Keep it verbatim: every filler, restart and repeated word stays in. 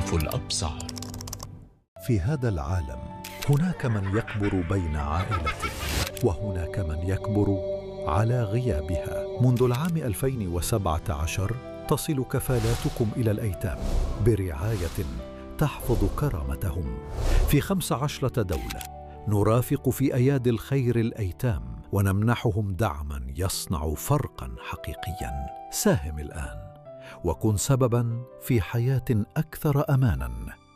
تختلف الأبصار. في هذا العالم هناك من يكبر بين عائلته، وهناك من يكبر على غيابها. منذ العام ألفين وسبعة عشر تصل كفالاتكم إلى الأيتام برعاية تحفظ كرامتهم في خمس عشرة دولة. نرافق في أيادي الخير الأيتام ونمنحهم دعما يصنع فرقا حقيقيا. ساهم الآن وكن سببا في حياة أكثر أمانا.